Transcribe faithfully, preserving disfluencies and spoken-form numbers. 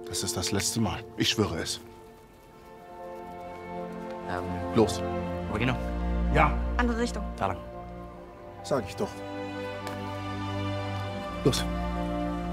Das ist das letzte Mal. Ich schwöre es. Ähm, Los. wo wir gehen noch? Ja. Andere Richtung. Da lang. Sag ich doch. Los.